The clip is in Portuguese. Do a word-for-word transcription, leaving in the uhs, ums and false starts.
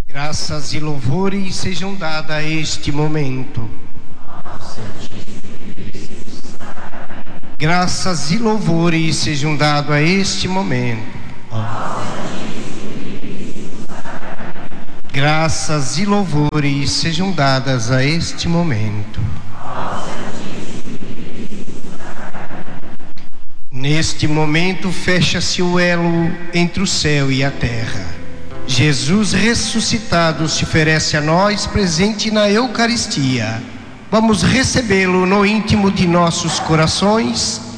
Graças e louvores sejam dadas a este momento. Graças e louvores sejam dados a este momento. Graças e louvores sejam dadas a este momento. Neste momento fecha-se o elo entre o céu e a terra. Jesus ressuscitado se oferece a nós presente na Eucaristia. Vamos recebê-lo no íntimo de nossos corações